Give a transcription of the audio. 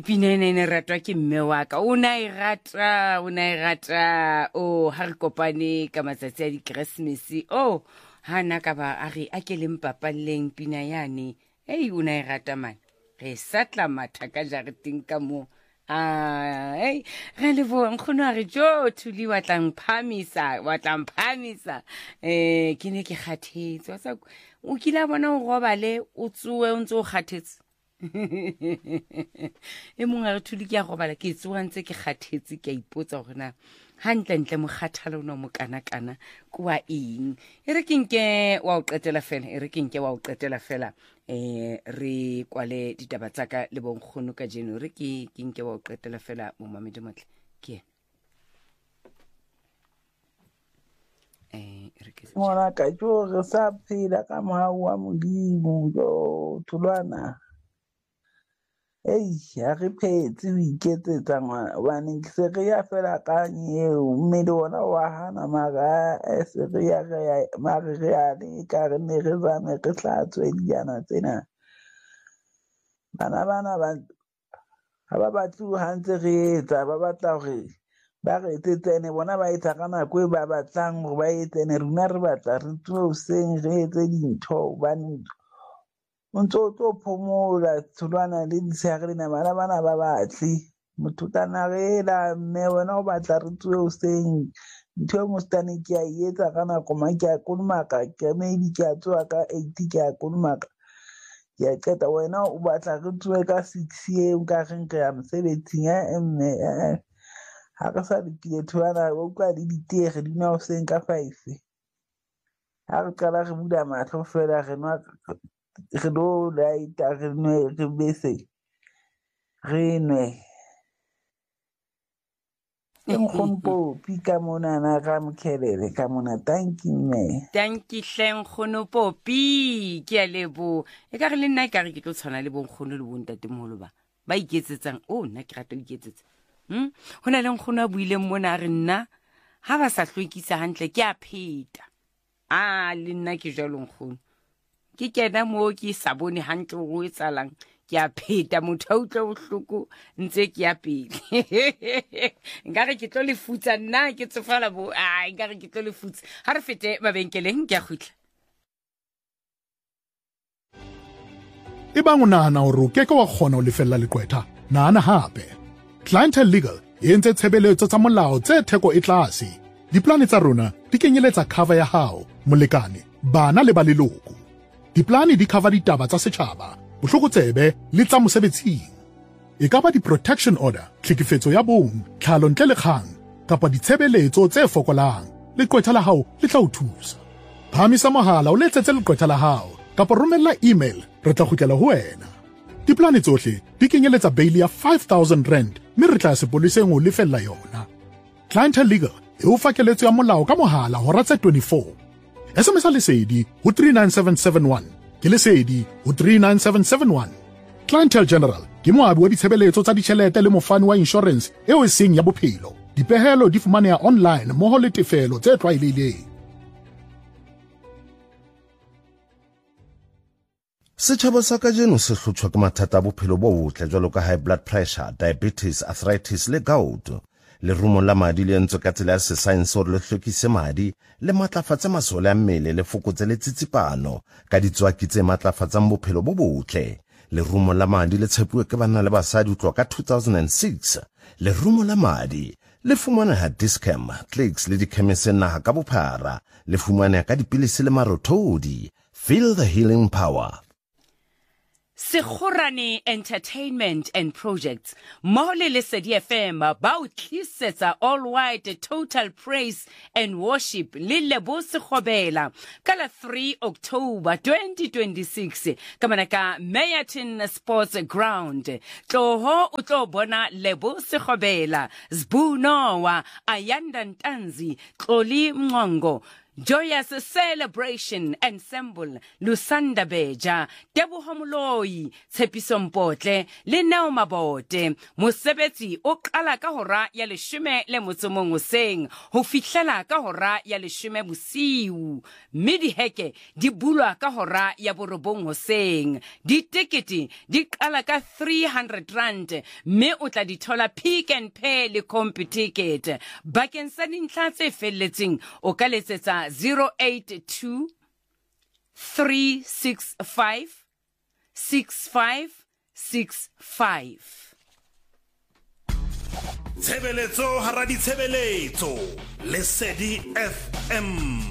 Pinene ne ratwa ke mme wa ka o na e rata o ha re kopane ka matsatsi a di Christmas hana ka ba a re a ke leng papalleng pina yane o na e rata man re satla matha ka jareteng ka mo re le bo nkgono a re jo thuli wa tlang phamisa ke ne ke kgathetse o kila bona o robale o tsoe o ntse o kgathetse mongwe a re thuli ke a robala ke tsoa ntse ke kgathetse ke a ipotsa gore na hantle mokgathalo o no mo kana kwa eng re kenke wa o qetela fela re kwale ditaba tsaka le bonkgono ka jeno re ke nke wa o qetela fela mo mamedi motle ke ngwana ka jo re sa phela ka mohau wa modimo jo thulwana ha re phetse o iketsetsa ngwana hobane se re ya fela kang eo mmele ona wa hana mara se re ya mare re ya le ka re ne re zame re hlatswe diana tsena bana ba ba batlu hantse re etsa ba batla hore ba re tsene bona ba etsa ka nako e ba batlang hore ba etsene rona re batla re tsoe hoseng re etse dintho hobane ntso tlo phomola tholwana le disegre le bana ba batli motho kana re la mme wena o batla re tsoe hoseng ntho e mostane ke a etsa ka nako ma ke a kolomaka ke maybe ke a tsoa ka 80 ke a kolomaka ke a qeta wena o batla re tsoe ka 6 e nka reng re ya mosebetsing mme ha re sa dikile thwana o kwa le ditere di na hoseng ka 5 ha re qala re bula mahlo fela re nwa re do laita re nwe re bese re nwe nkgono pika mona na ga mkhelele ka mona thank you hleng khono popi ke a lebo e ka re le nna ka re ke tlo tshwana le bonkgono le bontatemolo ba iketsetsang nna ke rata iketsetsa hona le nkgono a buile mona re nna ha ba sa hlwekisa hantle ke a pheta le nna ke jalo nkgono ke kena mo ke sa bone hantle go etsalang ke a pheta motho a utlwa bohloko ntse ke a pele nkare ke tlo le futsa nna ke tsofala nkare ke tlo le futsa ha re fete mabenkeleng ke a khutla Ebang o nahana hore o keke wa kgona ho lefella leqwetha nahana hape Clientele Legal e entse tshebeletso tsa molao tse theko e tlase diplane tsa rona di kenyeletsa cover ya hao molekane bana le ba leloko diplane di cover ditaba tsa setjhaba bohlokotsebe le tsa mosebetsing e ka ba di-protection order tlhekefetso ya bong tlhalo ntle le kgang kapa ditshebeletso tse fokolang leqwetha la hao le tla o thusa phamisa mohala o letsetse leqwetha la hao kapa romella email re tla kgutlela ho wena diplane tsohle di kenyeletsa bail ya 5,000 rand mme re tla sepoleseng o lefella yona Clientele Legal e o fakeletso ya molao ka mohala hora tse 24 SMS lesedi ho 39771 ke lesedi ho 39771 Clientele General ke moabi wa ditshebeletso tsa ditjhelete le mofani wa insurance eo e seng ya bophelo dipehelo di fumaneha online mmoho le tefelo tse tlwaelehileng Setjhaba sa kajeno se hlotjhwa ke mathata a bophelo bo botle jwalo ka high blood pressure, diabetes, arthritis le gout. Lerumo la madi le entswe ka tsela ya sesaense hore le hlwekise madi le matlafatse masole a mmele le fokotse le tsitsipano ka ditswaki tse matlafatsang bophelo bo botle. Lerumo la madi le tshepuwe ke banna le basadi ho tloha ka 2006. Lerumo la madi le fumaneha Dischem, Clicks le dikhemiseng naha ka bophara. Le fumaneha ka dipilisi le marothodi. Feel the healing power. Sekgorane Entertainment and Projects Mohole Lesedi FM ba o tlisetsa All White Total Praise and Worship le Lebo Sekgobela ka la 3 October 2026 ka manaka Meyerton Sports Ground tloho o tlo bona Lebo Sekgobela Zbunowa Ayanda Ntanzi Tloli Mngongo Joyous Celebration Ensemble, Lusanda Beja, Teboho Moloi, Tshepiso Mpotle, le Neo Mabote, Mosebetsi o qala ka hora ya leshome le motso mong hoseng, ho fihlela ka hora ya leshome bosiu. Mme diheke di bulwa ka hora ya borobong hoseng. Ditekete di qala ka 300 rand, mme o tla di thola Pick and Pay le Computicket. Bakeng sa dintlha tse felletseng o ka letsetsa 082 365 6565. Tshebeletso hara ditshebeletso Lesedi FM.